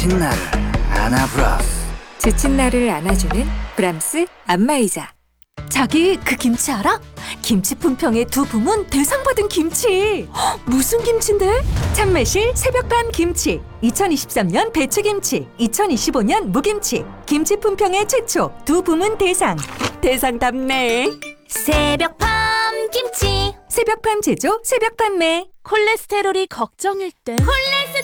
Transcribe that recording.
지친 나를 안아브라스. 지친 나를 안아주는 브람스 안마의자. 자기 그 김치 알아? 김치 품평의 두 부문 대상 받은 김치. 헉, 무슨 김치인데? 참매실 새벽밤 김치, 2023년 배추김치, 2025년 무김치. 김치 품평의 최초 두 부문 대상. 대상답네. 새벽밤 김치 새벽밤 제조 새벽 판매. 콜레스테롤이 걱정일 때